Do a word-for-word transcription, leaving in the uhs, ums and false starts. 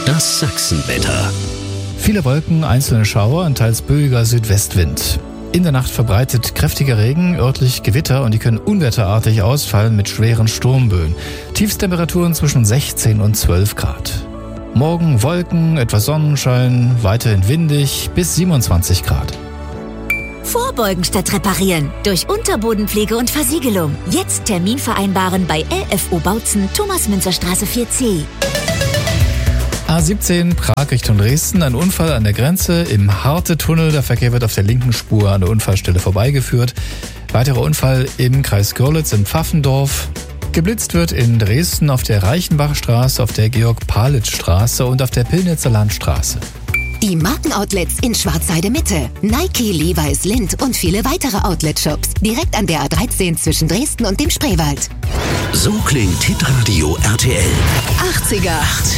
Das Sachsenwetter. Viele Wolken, einzelne Schauer und teils böiger Südwestwind. In der Nacht verbreitet kräftiger Regen, örtlich Gewitter und die können unwetterartig ausfallen mit schweren Sturmböen. Tiefstemperaturen zwischen sechzehn und zwölf Grad. Morgen Wolken, etwas Sonnenschein, weiterhin windig bis siebenundzwanzig Grad. Vorbeugen statt reparieren. Durch Unterbodenpflege und Versiegelung. Jetzt Termin vereinbaren bei L F O Bautzen, Thomas-Münzer-Straße vier C. A siebzehn Prag Richtung Dresden, ein Unfall an der Grenze im Harte-Tunnel. Der Verkehr wird auf der linken Spur an der Unfallstelle vorbeigeführt. Weiterer Unfall im Kreis Görlitz in Pfaffendorf. Geblitzt wird in Dresden auf der Reichenbachstraße, auf der Georg-Palitz-Straße und auf der Pillnitzer Landstraße. Die Markenoutlets in Schwarzheide Mitte. Nike, Levi's, Lindt und viele weitere Outlet-Shops. Direkt an der A dreizehn zwischen Dresden und dem Spreewald. So klingt Hitradio R T L. achtziger.